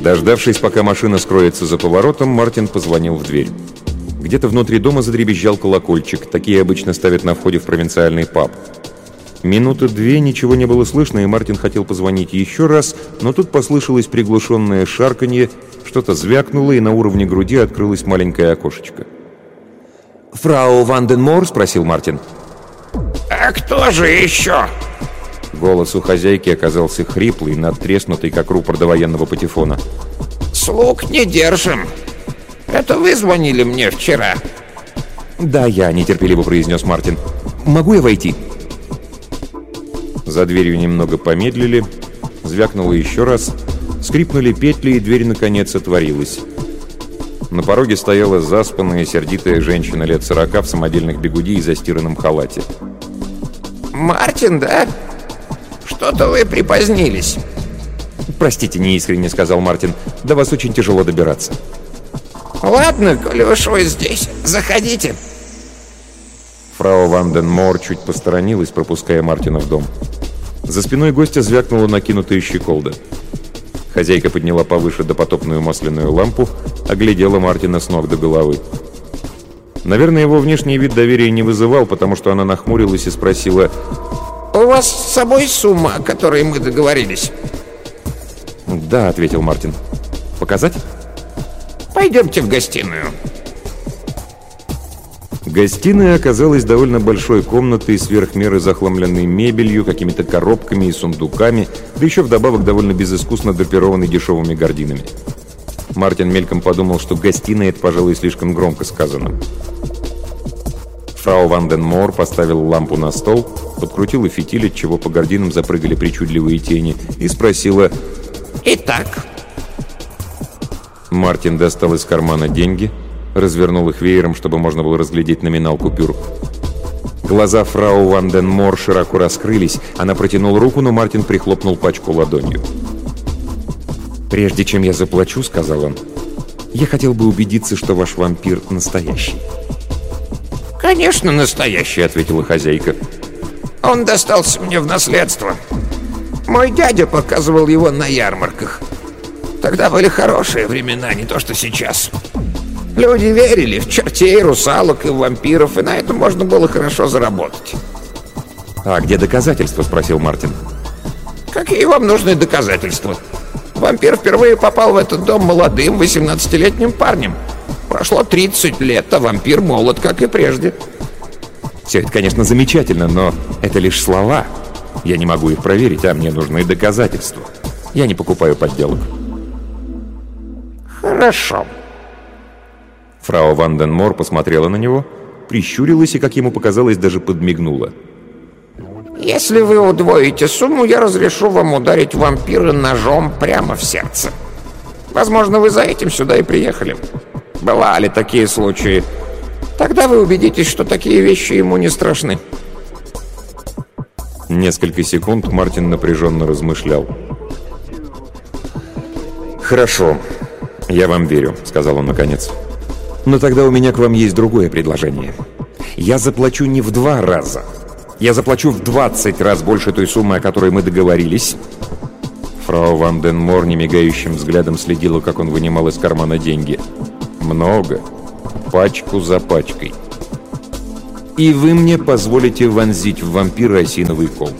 Дождавшись, пока машина скроется за поворотом, Мартин позвонил в дверь. Где-то внутри дома задребезжал колокольчик. Такие обычно ставят на входе в провинциальный паб. Минуты две ничего не было слышно, и Мартин хотел позвонить еще раз, но тут послышалось приглушенное шарканье, что-то звякнуло, и на уровне груди открылось маленькое окошечко. «Фрау Ванденмор?» — спросил Мартин. «А кто же еще?» Голос у хозяйки оказался хриплый, надтреснутый, как рупор довоенного патефона. «Слуг не держим. Это вы звонили мне вчера?» «Да, я», — нетерпеливо произнес Мартин. «Могу я войти?» За дверью немного помедлили, звякнуло еще раз, скрипнули петли, и дверь наконец отворилась. На пороге стояла заспанная, сердитая женщина лет 40 в самодельных бигуди и застиранном халате. «Мартин, да? Что-то вы припозднились». «Простите», — неискренне сказал Мартин, — «до вас очень тяжело добираться». «Ладно, коли уж вы здесь, заходите». Фрау Ванденмор чуть посторонилась, пропуская Мартина в дом. За спиной гостя звякнула накинутая щеколда. Хозяйка подняла повыше допотопную масляную лампу, оглядела Мартина с ног до головы. Наверное, его внешний вид доверия не вызывал, потому что она нахмурилась и спросила: «У вас с собой сумма, о которой мы договорились?» «Да», — ответил Мартин. «Показать?» «Пойдемте в гостиную». Гостиная оказалась довольно большой комнатой, сверх меры захламленной мебелью, какими-то коробками и сундуками, да еще вдобавок довольно безыскусно драпированной дешевыми гардинами. Мартин мельком подумал, что гостиная — это, пожалуй, слишком громко сказано. Фрау Ванденмор поставила лампу на стол, подкрутила фитиль, отчего по гардинам запрыгали причудливые тени, и спросила: «Итак?» Мартин достал из кармана деньги, развернул их веером, чтобы можно было разглядеть номинал купюр. Глаза фрау Ванденмор широко раскрылись. Она протянула руку, но Мартин прихлопнул пачку ладонью. «Прежде чем я заплачу, — сказал он, — я хотел бы убедиться, что ваш вампир настоящий». «Конечно, настоящий», — ответила хозяйка. «Он достался мне в наследство. Мой дядя показывал его на ярмарках. Тогда были хорошие времена, не то что сейчас. Люди верили в чертей, русалок и вампиров, и на этом можно было хорошо заработать». «А где доказательства?» — спросил Мартин. «Какие вам нужны доказательства? Вампир впервые попал в этот дом молодым, 18-летним парнем. Прошло 30 лет, а вампир молод, как и прежде». «Все это, конечно, замечательно, но это лишь слова. Я не могу их проверить, а мне нужны доказательства. Я не покупаю подделок». «Хорошо». Фрау Ванденмор посмотрела на него, прищурилась и, как ему показалось, даже подмигнула. «Если вы удвоите сумму, я разрешу вам ударить вампира ножом прямо в сердце. Возможно, вы за этим сюда и приехали. Бывали такие случаи. Тогда вы убедитесь, что такие вещи ему не страшны». Несколько секунд Мартин напряженно размышлял. «Хорошо, я вам верю», — сказал он наконец. «Но тогда у меня к вам есть другое предложение. Я заплачу не в 2 раза. Я заплачу в 20 раз больше той суммы, о которой мы договорились». Фрау Ванденмор немигающим взглядом следила, как он вынимал из кармана деньги. «Много. Пачку за пачкой. И вы мне позволите вонзить в вампира осиновый кол».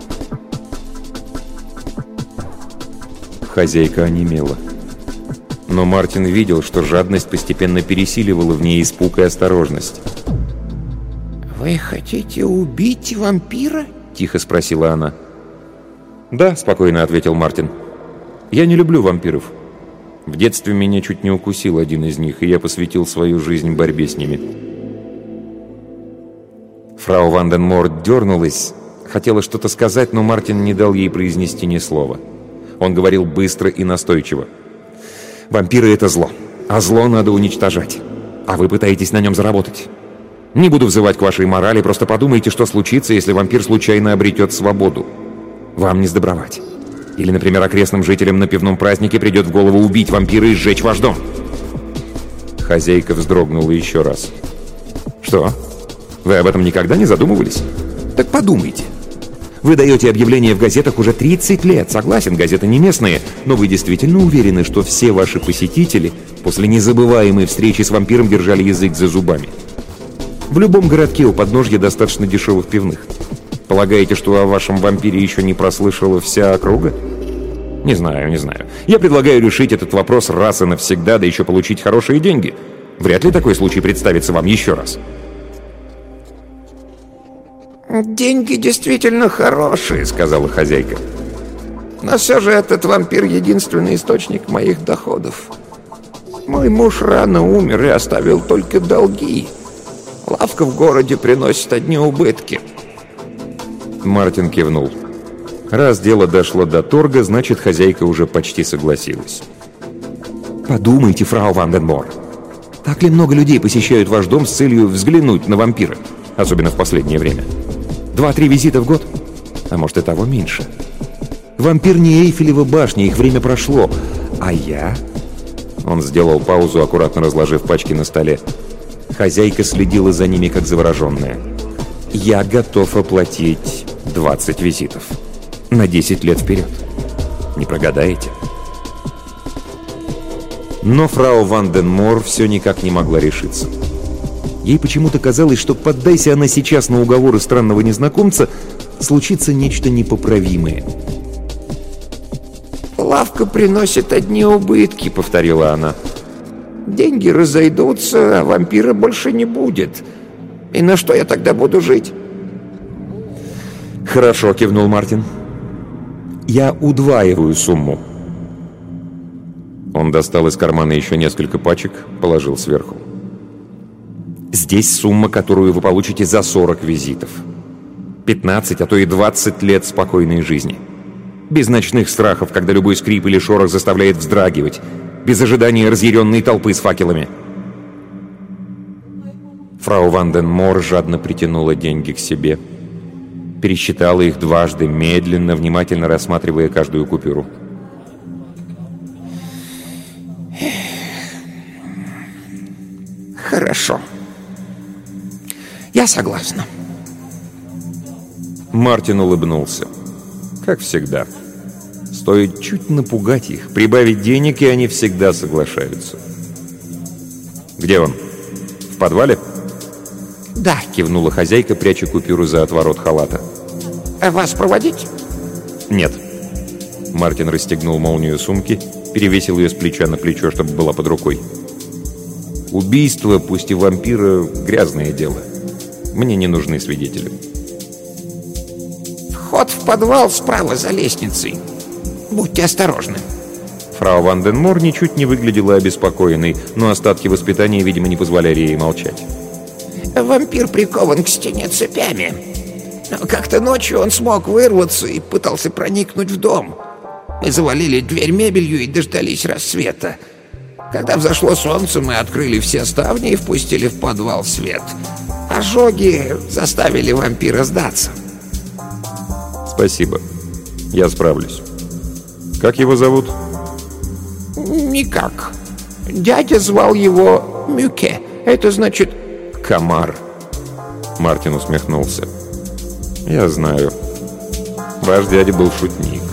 Хозяйка онемела. Но Мартин видел, что жадность постепенно пересиливала в ней испуг и осторожность. «Вы хотите убить вампира?» — тихо спросила она. «Да», — спокойно ответил Мартин. «Я не люблю вампиров. В детстве меня чуть не укусил один из них, и я посвятил свою жизнь борьбе с ними». Фрау Ванденмор дернулась, хотела что-то сказать, но Мартин не дал ей произнести ни слова. Он говорил быстро и настойчиво. «Вампиры — это зло, а зло надо уничтожать. А вы пытаетесь на нем заработать. Не буду взывать к вашей морали, просто подумайте, что случится, если вампир случайно обретет свободу. Вам не сдобровать. Или, например, окрестным жителям на пивном празднике придет в голову убить вампира и сжечь ваш дом». Хозяйка вздрогнула еще раз. «Что? Вы об этом никогда не задумывались? Так подумайте. Вы даете объявления в газетах уже 30 лет. Согласен, газеты не местные, но вы действительно уверены, что все ваши посетители после незабываемой встречи с вампиром держали язык за зубами? В любом городке у подножья достаточно дешевых пивных. Полагаете, что о вашем вампире еще не прослышала вся округа? Не знаю. Я предлагаю решить этот вопрос раз и навсегда, да еще получить хорошие деньги. Вряд ли такой случай представится вам еще раз. «Деньги действительно хорошие», — сказала хозяйка. «Но все же этот вампир — единственный источник моих доходов. Мой муж рано умер и оставил только долги. Лавка в городе приносит одни убытки». Мартин кивнул. Раз дело дошло до торга, значит, хозяйка уже почти согласилась. «Подумайте, фрау Ванденмор, так ли много людей посещают ваш дом с целью взглянуть на вампира, особенно в последнее время? 2-3 визита в год? А может и того меньше. Вампир не Эйфелева башня, их время прошло. А я...» Он сделал паузу, аккуратно разложив пачки на столе. Хозяйка следила за ними, как завороженная. «Я готов оплатить 20 визитов. На 10 лет вперед. Не прогадаете?» Но фрау Ванденмор все никак не могла решиться. Ей почему-то казалось, что поддайся она сейчас на уговоры странного незнакомца, случится нечто непоправимое. «Лавка приносит одни убытки», — повторила она. «Деньги разойдутся, а вампира больше не будет. И на что я тогда буду жить?» «Хорошо», — кивнул Мартин. «Я удваиваю сумму». Он достал из кармана еще несколько пачек, положил сверху. «Здесь сумма, которую вы получите за 40 визитов. 15, а то и 20 лет спокойной жизни. Без ночных страхов, когда любой скрип или шорох заставляет вздрагивать. Без ожидания разъяренной толпы с факелами». Фрау Ванденмор жадно притянула деньги к себе. Пересчитала их дважды, медленно, внимательно рассматривая каждую купюру. «Хорошо. Я согласна». Мартин улыбнулся. Как всегда. Стоит чуть напугать их, прибавить денег, и они всегда соглашаются. «Где он? В подвале?» «Да», — кивнула хозяйка, пряча купюру за отворот халата. «А вас проводить?» «Нет». Мартин расстегнул молнию сумки, перевесил ее с плеча на плечо, чтобы была под рукой. «Убийство, пусть и вампира, грязное дело. Мне не нужны свидетели». «Вход в подвал справа за лестницей. Будьте осторожны». Фрау Ванденмор ничуть не выглядела обеспокоенной, но остатки воспитания, видимо, не позволяли ей молчать. «Вампир прикован к стене цепями. Но как-то ночью он смог вырваться и пытался проникнуть в дом. Мы завалили дверь мебелью и дождались рассвета. Когда взошло солнце, мы открыли все ставни и впустили в подвал свет. Ожоги заставили вампира сдаться». «Спасибо. Я справлюсь. Как его зовут?» «Никак. Дядя звал его Мюке. Это значит «комар». Мартин усмехнулся. «Я знаю. Ваш дядя был шутник».